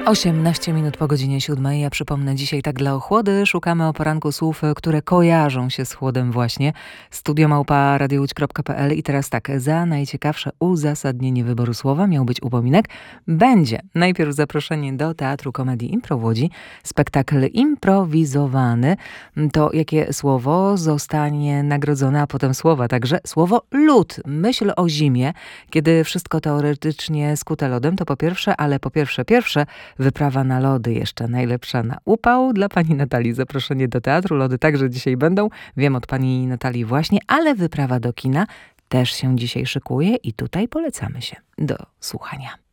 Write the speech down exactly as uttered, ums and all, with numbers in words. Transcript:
osiemnaście minut po godzinie siódmej. Ja przypomnę, dzisiaj tak dla ochłody szukamy o poranku słów, które kojarzą się z chłodem właśnie. Studio małpa radiołódź kropka pe el i teraz tak, za najciekawsze uzasadnienie wyboru słowa miał być upominek. Będzie najpierw zaproszenie do Teatru Komedii Impro w Łodzi. Spektakl improwizowany. To jakie słowo zostanie nagrodzone, a potem słowa. Także słowo lód. Myśl o zimie, kiedy wszystko teoretycznie skute lodem, to po pierwsze, ale po pierwsze pierwsze wyprawa na lody jeszcze najlepsza na upał. Dla pani Natalii zaproszenie do teatru. Lody także dzisiaj będą. Wiem od pani Natalii właśnie, ale wyprawa do kina też się dzisiaj szykuje i tutaj polecamy się do słuchania.